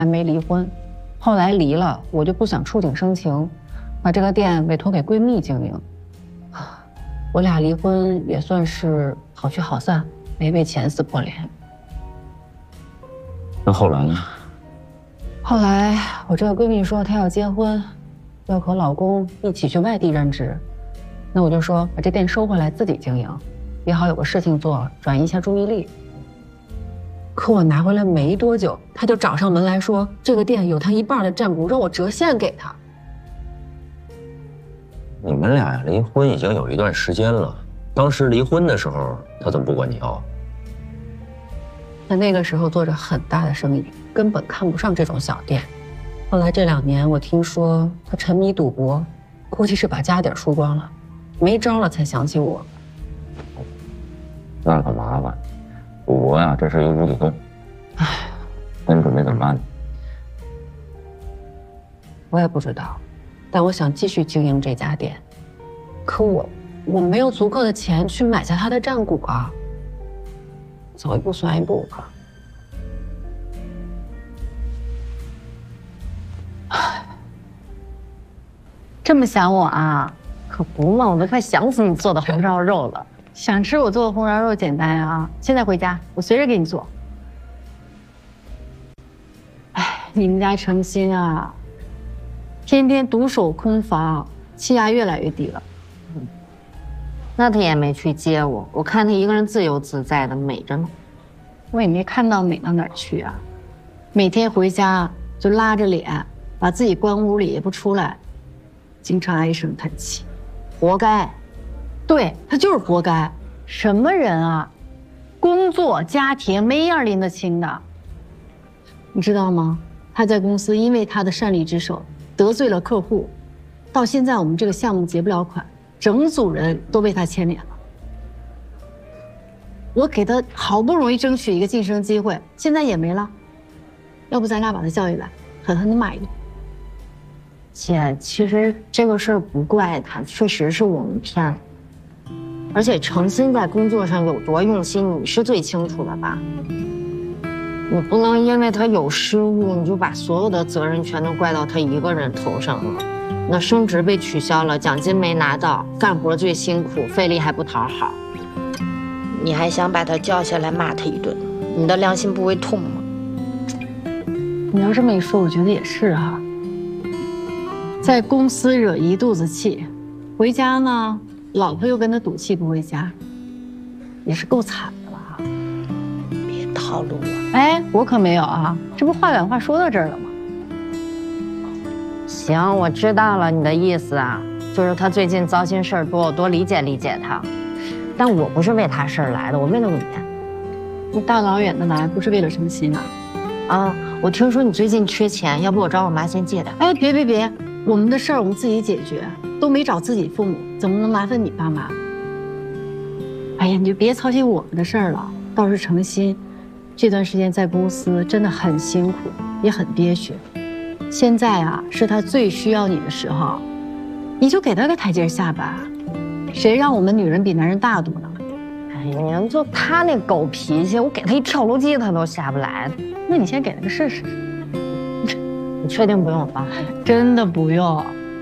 还没离婚，后来离了，我就不想触景生情，把这个店委托给闺蜜经营。我俩离婚也算是好聚好散，没为钱撕破脸。 那后来呢？ 后来我这个闺蜜说她要结婚，要和老公一起去外地任职，那我就说把这店收回来自己经营，也好有个事情做，转移一下注意力。可我拿回来没多久，她就找上门来说这个店有她一半的占股，让我折现给她。 你们俩呀离婚已经有一段时间了，当时离婚的时候他怎么不管你要？ 他那个时候做着很大的生意，根本看不上这种小店。后来这2年我听说他沉迷赌博，估计是把家底输光了，没招了才想起我。 那可麻烦，赌博呀这是一无底洞。唉，那你准备怎么办？ 我也不知道，但我想继续经营这家店，可我没有足够的钱去买下他的占股啊。走一步算一步吧。 这么想我啊？可不嘛，我都快想死你做的红烧肉了。想吃我做的红烧肉简单啊，现在回家我随时给你做。哎，你们家诚心啊，天天独守空房，气压越来越低了。 那他也没去接我，我看他一个人自由自在的，美着呢。 我也没看到美到哪儿去啊，每天回家就拉着脸，把自己关屋里也不出来，经常唉声叹气， 活该。 对，他就是活该。什么人啊，工作家庭没一样拎得清的。你知道吗？他在公司因为他的擅离职守得罪了客户，到现在我们这个项目结不了款，整组人都被他牵连了。我给他好不容易争取一个晋升机会，现在也没了。要不咱俩把他叫进来，狠狠的骂一顿。 姐，其实这个事儿不怪他，确实是我们骗了。而且诚心在工作上有多用心，你是最清楚的吧？你不能因为他有失误，你就把所有的责任全都怪到他一个人头上了。那升职被取消了，奖金没拿到，干活最辛苦，费力还不讨好，你还想把他叫下来骂他一顿，你的良心不会痛吗？ 你要这么一说，我觉得也是哈。在公司惹一肚子气，回家呢，老婆又跟他赌气不回家，也是够惨的了哈。 别套路我。 哎，我可没有啊，这不话赶话说到这儿了吗？ 行，我知道了你的意思啊，就是他最近糟心事儿多，我多理解理解他。但我不是为他事儿来的，我为了你。 你大老远的来，不是为了诚心啊？ 啊，我听说你最近缺钱，要不我找我妈先借点。 哎，别，我们的事儿我们自己解决，都没找自己父母，怎么能麻烦你爸妈？哎呀，你就别操心我们的事儿了。倒是诚心，这段时间在公司真的很辛苦，也很憋屈。现在啊，是他最需要你的时候，你就给他个台阶下吧。谁让我们女人比男人大度呢？ 哎呀，就他那狗脾气，我给他一跳楼机他都下不来。 那你先给他个试试。 你确定不用我帮？ 真的不用。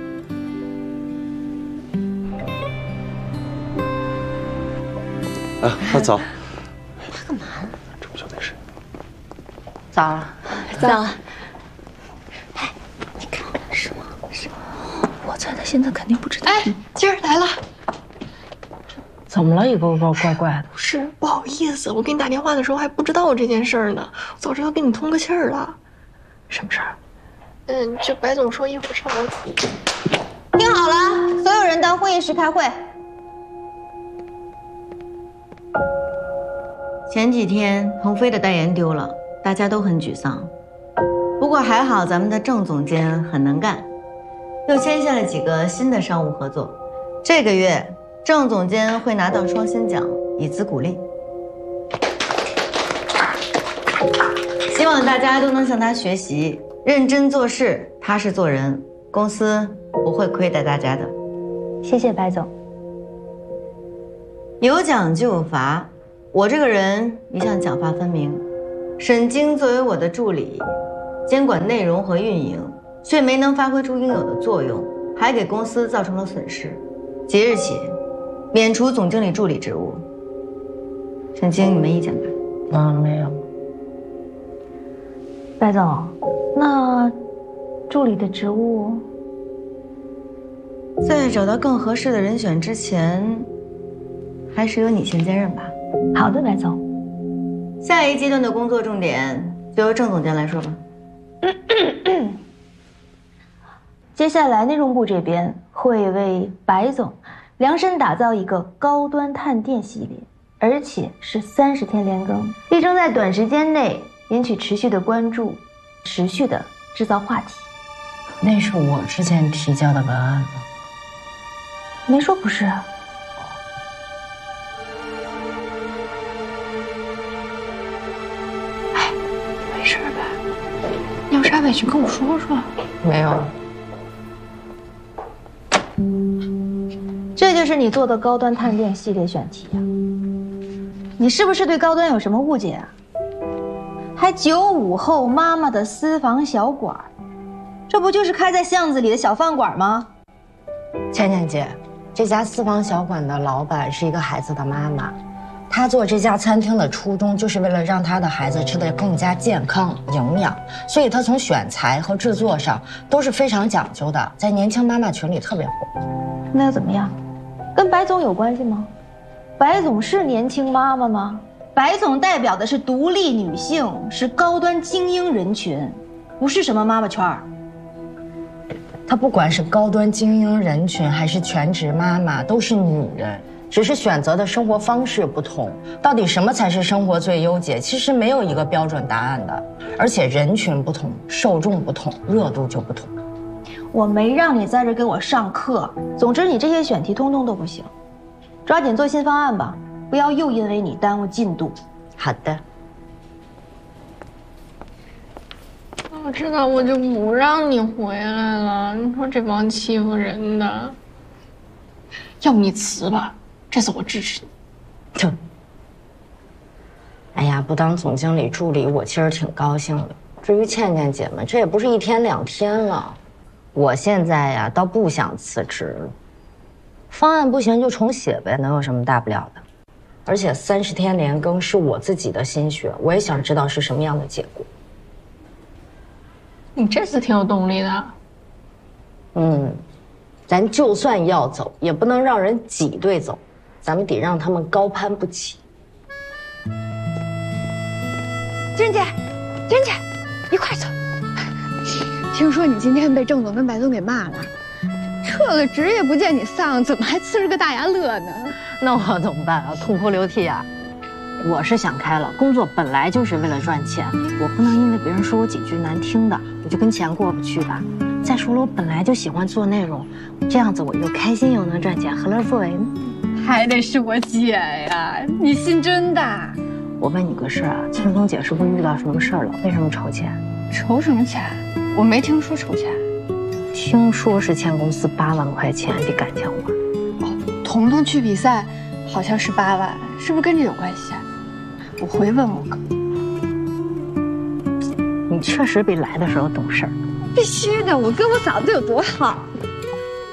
啊，大早。 他干嘛呢？ 这不就那谁？ 早了， 早了。哎，你看是吗？是。我猜他现在肯定不知道。 哎，今儿来了。 怎么了？一个个怪怪的。 不是，不好意思，我给你打电话的时候还不知道这件事儿呢，早知道跟你通个气儿了。 什么事儿？ 这白总说一会儿上楼。 听好了，所有人到会议室开会。前几天鹏飞的代言丢了，大家都很沮丧。不过还好咱们的郑总监很能干，又签下了几个新的商务合作。这个月郑总监会拿到双薪奖，以资鼓励。希望大家都能向他学习，认真做事，踏实做人，公司不会亏待大家的。 谢谢白总。 有奖就有罚，我这个人一向奖罚分明。沈晶作为我的助理， 监管内容和运营，却没能发挥出应有的作用，还给公司造成了损失。即日起，免除总经理助理职务。沈清，你没意见吧？ 没有。 白总，那助理的职务， 在找到更合适的人选之前，还是由你先兼任吧。 好的，白总。 下一阶段的工作重点就由郑总监来说吧。 接下来内容部这边会为白总量身打造一个高端探店系列，而且是30天连更，力争在短时间内引起持续的关注，持续的制造话题。 那是我之前提交的文案吗？ 没说不是啊。 没事吧？你有啥委屈跟我说说。 没有。 这就是你做的高端探店系列选题啊！你是不是对高端有什么误解啊？还95后妈妈的私房小馆，这不就是开在巷子里的小饭馆吗？ 倩倩姐，这家私房小馆的老板是一个孩子的妈妈，她做这家餐厅的初衷就是为了让她的孩子吃得更加健康营养，所以她从选材和制作上都是非常讲究的，在年轻妈妈群里特别火。 那又怎么样？跟白总有关系吗？白总是年轻妈妈吗？白总代表的是独立女性，是高端精英人群，不是什么妈妈圈儿。 她不管是高端精英人群还是全职妈妈，都是女人，只是选择的生活方式不同。到底什么才是生活最优解？其实没有一个标准答案的，而且人群不同，受众不同，热度就不同。 我没让你在这给我上课，总之你这些选题通通都不行，抓紧做新方案吧，不要又因为你耽误进度。 好的。 我知道，我就不让你回来了。你说这帮欺负人的，要不你辞吧，这次我支持你。 哼。哎呀，不当总经理助理，我其实挺高兴的。至于倩倩姐们，这也不是1天2天了。我现在呀，倒不想辞职了。方案不行就重写呗，能有什么大不了的？而且30天连更是我自己的心血，我也想知道是什么样的结果。 你这次挺有动力的。 咱就算要走，也不能让人挤兑走，咱们得让他们高攀不起。 君姐，君姐，一块走。听说你今天被郑总跟白总给骂了，撤了职也不见你丧，怎么还呲着个大牙乐呢？ 那我怎么办啊？痛哭流涕啊！我是想开了，工作本来就是为了赚钱，我不能因为别人说我几句难听的，我就跟钱过不去吧。再说了，我本来就喜欢做内容，这样子我又开心又能赚钱，何乐而不为呢？ 还得是我姐呀，你心真大。 我问你个事啊，青松姐是不是遇到什么事儿了？为什么筹钱？ 筹什么钱？我没听说筹钱。 听说是欠公司8万块钱，得赶紧还。 彤彤去比赛，好像是8万，是不是跟这有关系？我回问我哥。 你确实比来的时候懂事儿。 必须的，我哥我嫂子有多好。